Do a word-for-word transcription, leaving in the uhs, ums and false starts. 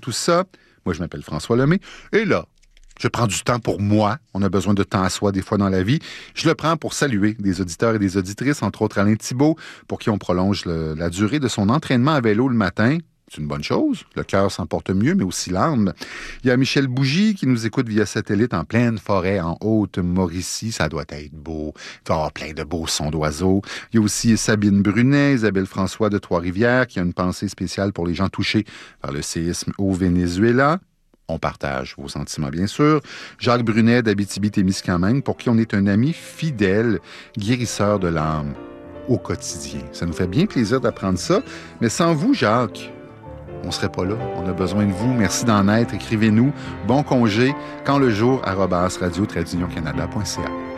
tout ça. Moi, je m'appelle François Lemay. Et là, je prends du temps pour moi. On a besoin de temps à soi des fois dans la vie. Je le prends pour saluer des auditeurs et des auditrices, entre autres Alain Thibault, pour qui on prolonge le, la durée de son entraînement à vélo le matin. C'est une bonne chose. Le cœur s'en porte mieux, mais aussi l'âme. Il y a Michel Bougie qui nous écoute via satellite en pleine forêt, en Haute-Mauricie. Ça doit être beau. Il doit y avoir plein de beaux sons d'oiseaux. Il y a aussi Sabine Brunet, Isabelle François de Trois-Rivières, qui a une pensée spéciale pour les gens touchés par le séisme au Venezuela. On partage vos sentiments, bien sûr. Jacques Brunet d'Abitibi-Témiscamingue, pour qui on est un ami fidèle, guérisseur de l'âme au quotidien. Ça nous fait bien plaisir d'apprendre ça. Mais sans vous, Jacques, on ne serait pas là. On a besoin de vous. Merci d'en être. Écrivez-nous. Bon congé. Quand le jour, arobase radio-canada point c a.